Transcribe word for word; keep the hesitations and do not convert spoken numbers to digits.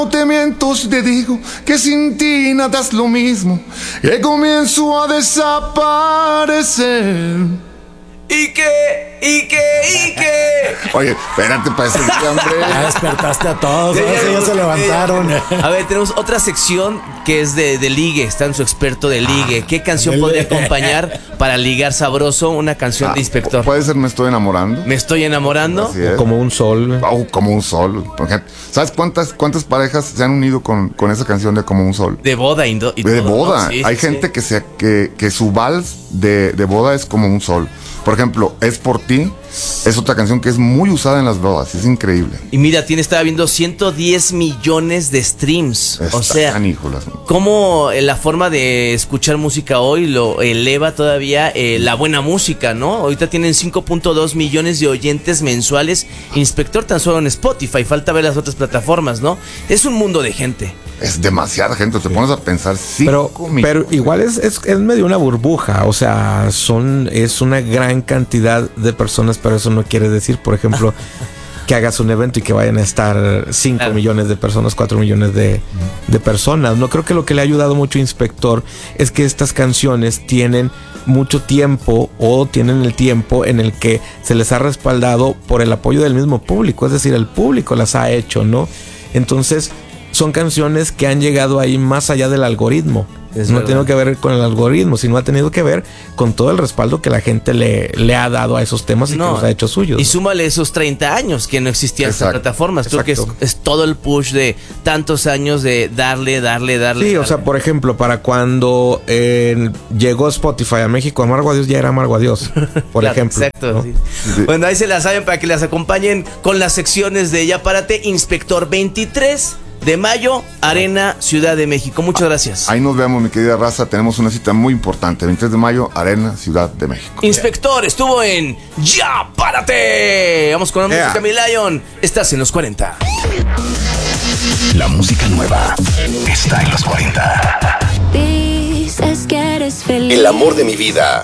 No te miento si te digo que sin ti nada es lo mismo, que comienzo a desaparecer. ¿Y qué? ¿Y qué? ¿Y qué? Oye, espérate para ese día, hombre. Ya despertaste a todos, Ya, ahora sí ya, ya ya, se levantaron. A ver, tenemos otra sección que es de, de ligue. Está en su experto de ligue. ¿Qué canción el- podría acompañar para ligar sabroso? Una canción Ah, de Inspector. Puede ser Me estoy enamorando. Me estoy enamorando. Así es. Como un sol. Oh, como un sol. Por ejemplo, ¿sabes cuántas, cuántas parejas se han unido con, con esa canción de Como un sol? De boda y, do- y De todo, boda. ¿no? Sí, Hay sí, gente sí. que, se, que, que su vals de, de boda es Como un sol. Por ejemplo, Es por ti. Es otra canción que es muy usada en las bodas. Es increíble. Y mira, tiene, estaba viendo ciento diez millones de streams. Está O sea, caníjulas. cómo eh, la forma de escuchar música hoy lo eleva todavía eh, la buena música, ¿no? Ahorita tienen cinco punto dos millones de oyentes mensuales. Inspector tan solo en Spotify, falta ver las otras plataformas, ¿no? Es un mundo de gente. Es demasiada gente. Te pones a pensar. Pero, cinco mil. pero igual es, es, es medio una burbuja, o sea, son es una gran cantidad de personas, pero eso no quiere decir, por ejemplo, que hagas un evento y que vayan a estar cinco Claro. millones de personas, cuatro millones de, de personas. No creo que lo que le ha ayudado mucho a Inspector es que estas canciones tienen mucho tiempo o tienen el tiempo en el que se les ha respaldado por el apoyo del mismo público, es decir, el público las ha hecho, ¿no? Entonces, son canciones que han llegado ahí más allá del algoritmo. Es no ha verdad. tenido que ver con el algoritmo, sino ha tenido que ver con todo el respaldo que la gente le, le ha dado a esos temas y No, que los ha hecho suyos. Y ¿no? súmale esos treinta años que no existían estas Exacto, plataformas. Creo que es, exacto. es todo el push de tantos años de darle, darle, darle. Sí, o darle. sea, por ejemplo, para cuando eh, llegó Spotify a México, Amargo a Dios ya era Amargo a Dios, por Claro, ejemplo. Exacto. ¿no? Sí. Sí. Bueno, ahí se la saben para que las acompañen con las secciones de Ya Párate, Inspector. veintitrés de mayo, Arena, Ciudad de México. Muchas gracias. Ahí nos vemos, mi querida raza. Tenemos una cita muy importante. veintitrés de mayo, Arena, Ciudad de México. Inspector estuvo en Ya Párate. Vamos con la Yeah. música, mi Lion. Estás en los cuarenta. La música nueva está en los cuarenta. Dices que eres feliz. El amor de mi vida.